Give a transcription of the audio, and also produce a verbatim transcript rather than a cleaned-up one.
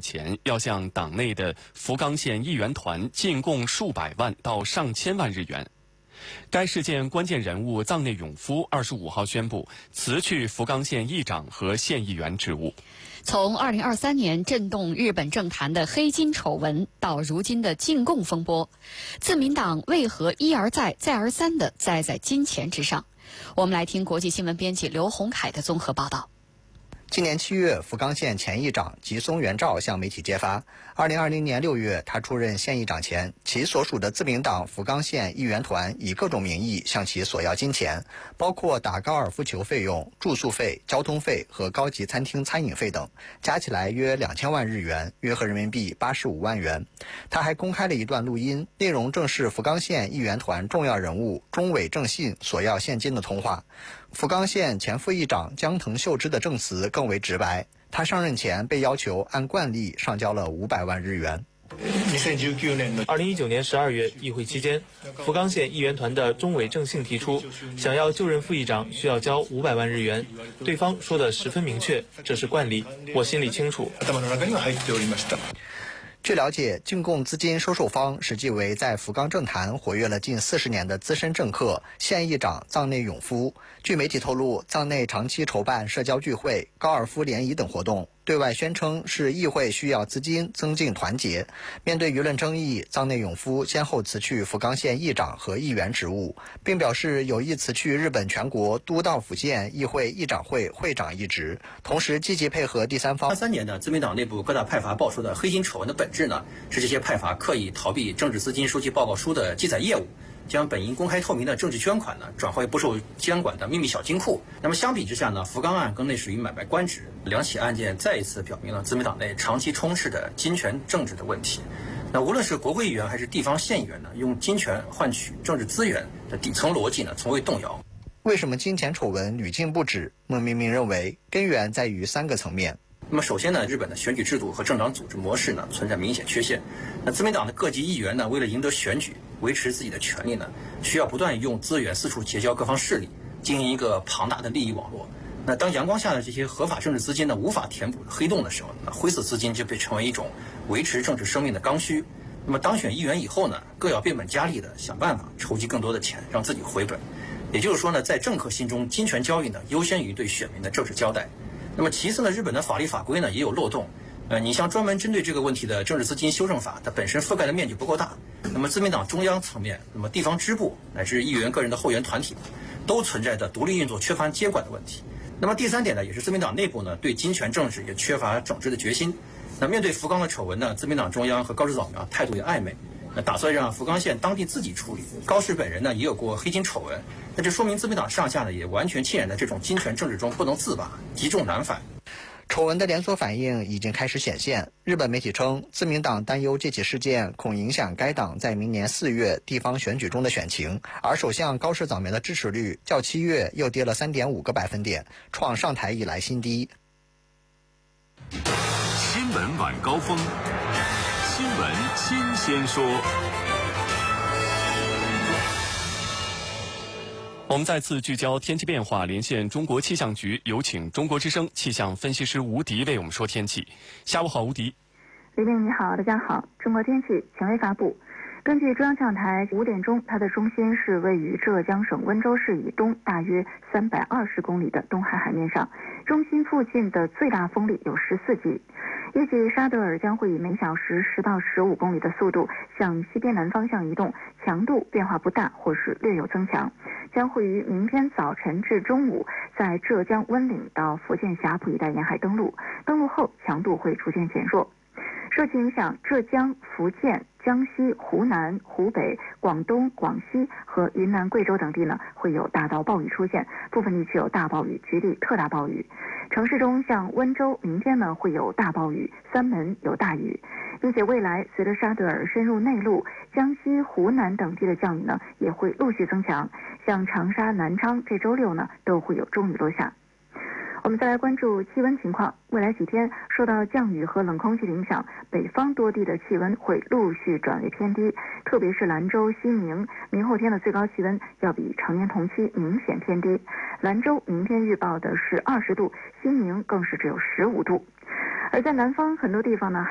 前要向党内的福冈县议员团进贡数百万到上千万日元。该事件关键人物藏内永夫二十五号宣布辞去福冈县议长和县议员职务。 从二零二三年震动日本政坛的黑金丑闻到如今的进贡风波，自民党为何一而再、再而三地栽在金钱之上？我们来听国际新闻编辑刘洪凯的综合报道。 今年七月，福冈县前议长吉松元照向媒体揭发，二零二零年六月，他出任县议长前，其所属的自民党福冈县议员团以各种名义向其索要金钱，包括打高尔夫球费用、住宿费、交通费和高级餐厅餐饮费等，加起来约两千万日元，约合人民币八十五万元。他还公开了一段录音，内容正是福冈县议员团重要人物中尾正信索要现金的通话。福冈县前副议长江藤秀之的证词更为直白，他上任前被要求按惯例上交了五百万日元。 二零一九年十二月，议会期间，福冈县议员团的中尾正信提出，想要就任副议长需要交五百万日元，对方说的十分明确，这是惯例，我心里清楚。 据了解，进贡资金收受方实际为在福冈政坛活跃了近四十年的资深政客县议长藏内永夫。据媒体透露，藏内长期筹办社交聚会、高尔夫联谊等活动，对外宣称是议会需要资金增进团结。面对舆论争议，藏内永夫先后辞去福冈县议长和议员职务，并表示有意辞去日本全国都道府县议会议长会会长一职，同时积极配合第三方。 二三年呢，自民党内部各大派阀爆出的黑金丑闻的本质呢，是这些派阀刻意逃避政治资金收集报告书的记载业务，将本应公开透明的政治捐款呢，转化为不受监管的秘密小金库。那么相比之下呢，福冈案更类似于买卖官职，两起案件再一次表明了自民党内长期充斥的金权政治的问题。那无论是国会议员还是地方县议员呢，用金权换取政治资源的底层逻辑呢，从未动摇。 为什么金钱丑闻屡禁不止？孟明明认为，根源在于三个层面。 那么首先呢，日本的选举制度和政党组织模式呢存在明显缺陷。那自民党的各级议员呢，为了赢得选举，维持自己的权利呢，需要不断用资源四处结交各方势力，经营一个庞大的利益网络。那当阳光下的这些合法政治资金呢无法填补黑洞的时候，那灰色资金就被成为一种维持政治生命的刚需。那么当选议员以后呢，更要变本加厉的想办法筹集更多的钱，让自己回本。也就是说呢，在政客心中，金权交易呢优先于对选民的政治交代。那么其次呢，日本的法律法规呢也有漏洞。呃，你像专门针对这个问题的政治资金修正法，它本身覆盖的面积不够大。那么自民党中央层面，那么地方支部乃至议员个人的后援团体，都存在着独立运作、缺乏监管的问题。那么第三点呢，也是自民党内部呢对金权政治也缺乏整治的决心。那面对福冈的丑闻呢，自民党中央和高市早苗态度也暧昧，那打算让福冈县当地自己处理。高市本人呢也有过黑金丑闻，那这说明自民党上下呢也完全浸染在这种金权政治中不能自拔，积重难返。 丑闻的连锁反应已经开始显现。日本媒体称，自民党担忧这起事件恐影响该党在明年四月地方选举中的选情，而首相高市早苗的支持率较七月又跌了 三点五个百分点，创上台以来新低。 新闻晚高峰，新闻新鲜说。 我们再次聚焦天气变化，连线中国气象局，有请中国之声气象分析师吴迪为我们说天气。下午好，吴迪。 李令你好，大家好。中国天气权威发布。根据中央气象台五点钟，它的中心是位于浙江省温州市以东大约三百二十公里的东海海面上，中心附近的最大风力有十四级。预计沙德尔将会以每小时十到十五公里的速度向西边南方向移动，强度变化不大或是略有增强，将会于明天早晨至中午在浙江温岭到福建霞浦一带沿海登陆，登陆后强度会逐渐减弱。受其影响，浙江、福建、江西、湖南、湖北、广东、广西和云南、贵州等地呢会有大到暴雨出现，部分地区有大暴雨，局地特大暴雨。城市中像温州明天呢会有大暴雨，三门有大雨，并且未来随着沙德尔深入内陆，江西、湖南等地的降雨呢也会陆续增强，像长沙、南昌这周六呢都会有中雨落下。我们再来关注气温情况。未来几天受到降雨和冷空气的影响，北方多地的气温会陆续转为偏低，特别是兰州、西宁，明后天的最高气温要比常年同期明显偏低。兰州明天预报的是二十度，西宁更是只有十五度。而在南方很多地方呢